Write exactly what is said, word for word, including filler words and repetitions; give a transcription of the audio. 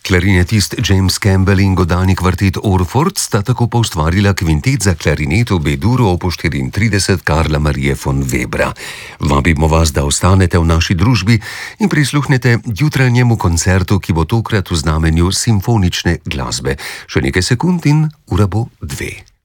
Klarinetist James Campbell in godalni kvartet Orford sta tako poustvarila kvintet za klarinet v B-duru opus štiriintrideset Karla Marie von Webra. Vabimo vas, da ostanete v naši družbi in prisluhnete jutranjemu koncertu, ki bo tokrat v znamenju simfonične glasbe. Še nekaj sekund in ura bo dve.